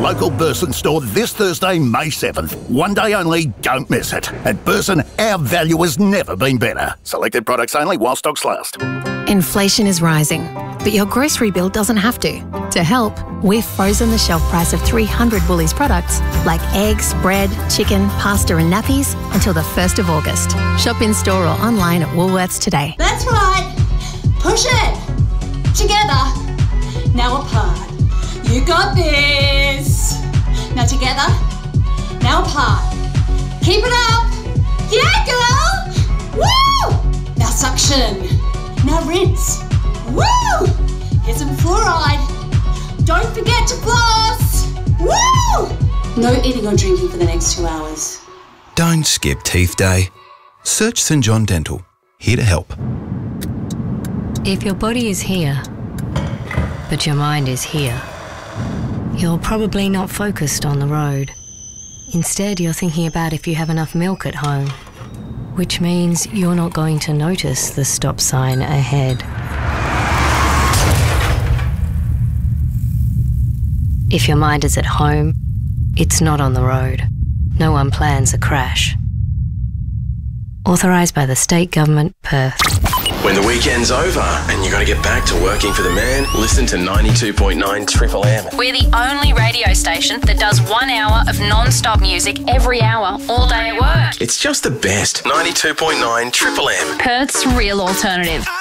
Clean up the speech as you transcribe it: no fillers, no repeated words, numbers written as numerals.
local Burson store this Thursday, May 7th. One day only, don't miss it. At Burson, our value has never been better. Selected products only while stocks last. Inflation is rising, but your grocery bill doesn't have to. To help, we've frozen the shelf price of 300 Woolies products like eggs, bread, chicken, pasta and nappies until the 1st of August. Shop in store or online at Woolworths today. That's right. Push it. Together. Now apart. You got this. Now together. Now apart. Keep it up. Yeah, girl. Woo! Now suction. Now rinse. Woo! Here's some fluoride. Don't forget to floss. Woo! No eating or drinking for the next 2 hours. Don't skip teeth day. Search St John Dental. Here to help. If your body is here, but your mind is here, you're probably not focused on the road. Instead, you're thinking about if you have enough milk at home, which means you're not going to notice the stop sign ahead. If your mind is at home, it's not on the road. No one plans a crash. Authorised by the State Government, Perth. When the weekend's over and you got to get back to working for the man, listen to 92.9 Triple M. We're the only radio station that does 1 hour of non-stop music every hour, all day at work. It's just the best. 92.9 Triple M. Perth's real alternative.